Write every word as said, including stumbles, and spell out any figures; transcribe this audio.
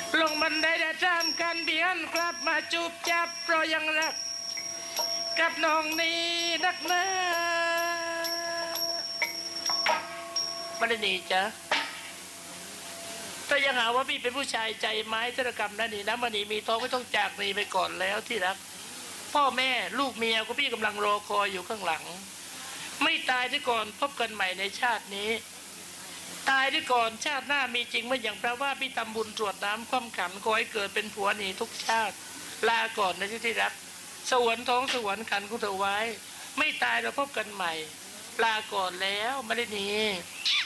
ลงมันได้แต่จำกันเบียนกลับมาจูบจับเพราะยังรักกับน้องนี้นักหนาไม่ได้หนีจ้ะถ้ายังหาว่าพี่เป็นผู้ชายใจไม้ธนกรรมนั่นนี่นะมันนี่มีท้องไม่ต้องจากหนีไปก่อนแล้วที่รักพ่อแม่ลูกเมียก็พี่กำลังรอคอยอยู่ข้างหลังไม่ตายที่ก่อนพบกันใหม่ในชาตินี้ตายที่ก่อนชาติหน้ามีจริงเมื่ออย่างแปลว่าพี่ทำบุญตรวจน้ำคว่ำขันขอให้เกิดเป็นผัวหนีทุกชาติลาก่อนนะที่รักสวรรค์ท้องสวรรค์ขันของเธอไว้ไม่ตายเราพบกันใหม่ลาก่อนแล้วไม่ได้หนี